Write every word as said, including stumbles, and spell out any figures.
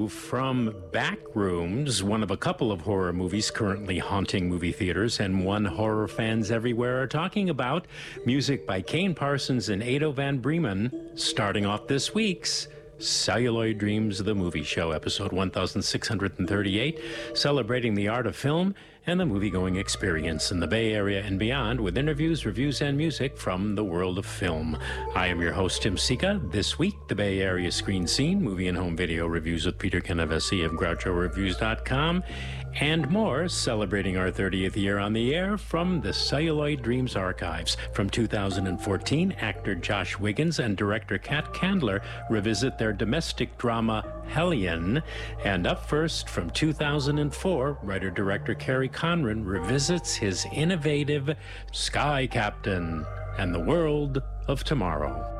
review from Backrooms, one of a couple of horror movies currently haunting movie theaters and one horror fans everywhere are talking about. Music by Kane Parsons and Ado Van Bremen, starting off this week's Celluloid Dreams, the movie show, episode one thousand six hundred thirty-eight, celebrating the art of film and the movie-going experience in the Bay Area and beyond, with interviews, reviews, and music from the world of film. I am your host, Tim Sika. This week, the Bay Area screen scene, movie and home video reviews with Peter Canavesi of Groucho Reviews dot com, and more, celebrating our thirtieth year on the air from the Celluloid Dreams archives. From two thousand fourteen, actor Josh Wiggins and director Kat Candler revisit their domestic drama Hellion. And up first, from two thousand four, writer-director Kerry Conran revisits his innovative Sky Captain and the World of Tomorrow.